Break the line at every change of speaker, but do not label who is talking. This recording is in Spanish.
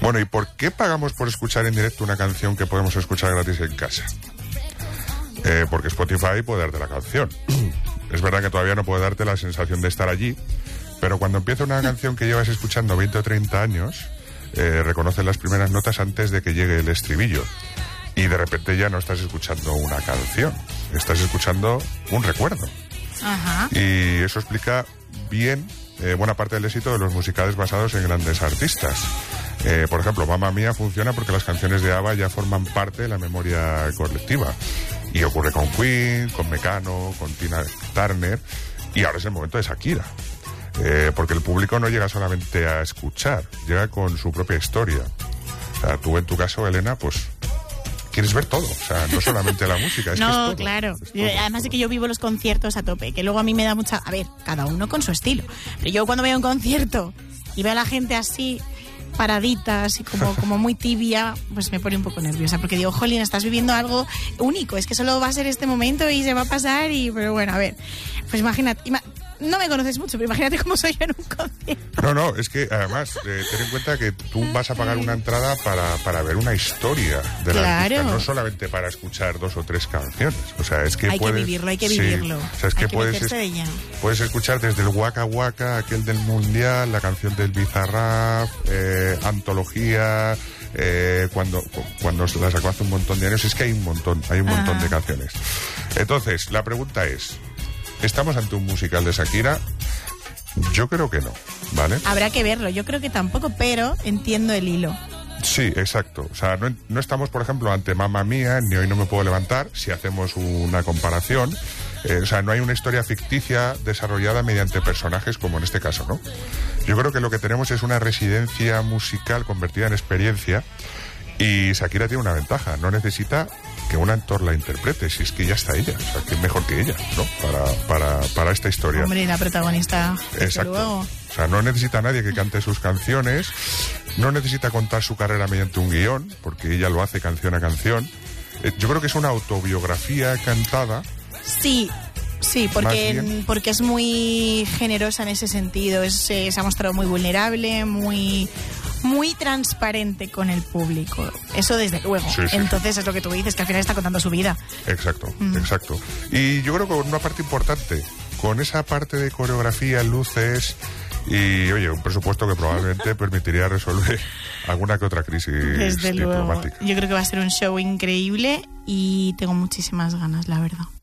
Bueno, ¿y por qué pagamos por escuchar en directo una canción que podemos escuchar gratis en casa? Porque Spotify puede darte la canción. Es verdad que todavía no puede darte la sensación de estar allí, pero cuando empieza una canción que llevas escuchando 20 o 30 años, reconoces las primeras notas antes de que llegue el estribillo. Y de repente ya no estás escuchando una canción, estás escuchando un recuerdo.
Ajá.
Y eso explica bien buena parte del éxito de los musicales basados en grandes artistas. Por ejemplo, Mamma Mía funciona porque las canciones de ABBA ya forman parte de la memoria colectiva. Y ocurre con Queen, con Mecano, con Tina Turner, y ahora es el momento de Shakira. Porque el público no llega solamente a escuchar, llega con su propia historia. O sea, tú en tu caso, Elena, pues quieres ver todo, o sea, no solamente la música, es
no,
que es todo,
claro.
es todo,
Además de
todo.
que yo vivo los conciertos a tope, que luego a mí me da mucha... A ver, cada uno con su estilo. Pero yo cuando veo un concierto y veo a la gente así, paradita, así como muy tibia, pues me pone un poco nerviosa, porque digo, jolín, estás viviendo algo único, es que solo va a ser este momento y se va a pasar, pero bueno, a ver, pues imagínate... No me conoces mucho, pero imagínate cómo soy yo en un concierto.
No, es que además, ten en cuenta que tú vas a pagar una entrada para ver una historia de la artista, no solamente para escuchar 2 o 3 canciones. O sea, es que
hay que vivirlo.
O sea, es que puedes escuchar desde el Waka Waka, aquel del Mundial, la canción del Bizarrap, antología, cuando la sacó hace un montón de años. Es que hay un montón de canciones. Entonces, la pregunta es, ¿estamos ante un musical de Shakira? Yo creo que no, ¿vale?
Habrá que verlo, yo creo que tampoco, pero entiendo el hilo.
Sí, exacto. O sea, no estamos, por ejemplo, ante Mamma Mía, ni Hoy no me puedo levantar, si hacemos una comparación. O sea, no hay una historia ficticia desarrollada mediante personajes como en este caso, ¿no? Yo creo que lo que tenemos es una residencia musical convertida en experiencia, y Shakira tiene una ventaja, no necesita que un actor la interprete, si es que ya está ella, o sea, que es mejor que ella, ¿no? Para esta historia.
Hombre, la protagonista,
exacto.
Luego.
O sea, no necesita nadie que cante sus canciones, no necesita contar su carrera mediante un guión, porque ella lo hace canción a canción. Yo creo que es una autobiografía cantada.
Sí, porque es muy generosa en ese sentido, se ha mostrado muy vulnerable, muy transparente con el público. Eso desde luego.
Sí.
Entonces es lo que tú dices, que al final está contando su vida.
Exacto. Y yo creo que una parte importante, con esa parte de coreografía, luces y, oye, un presupuesto que probablemente permitiría resolver alguna que otra crisis
desde
diplomática.
Luego. Yo creo que va a ser un show increíble y tengo muchísimas ganas, la verdad.